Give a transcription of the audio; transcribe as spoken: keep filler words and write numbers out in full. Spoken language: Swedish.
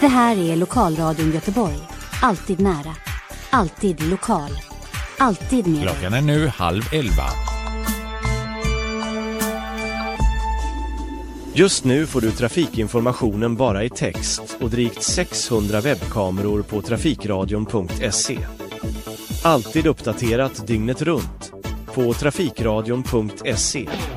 Det här är Lokalradion Göteborg. Alltid nära. Alltid lokal. Alltid med. Klockan är nu halv elva. Just nu får du trafikinformationen bara i text och drygt sexhundra webbkameror på trafikradion punkt se. Alltid uppdaterat dygnet runt på trafikradion punkt se.